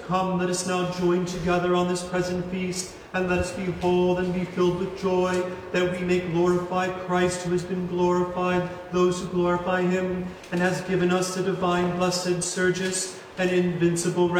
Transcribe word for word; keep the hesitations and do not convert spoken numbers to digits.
Come, let us now join together on this present feast, and let us behold and be filled with joy, that we may glorify Christ, who has been glorified, those who glorify him, and has given us the divine blessed Sergius, an invincible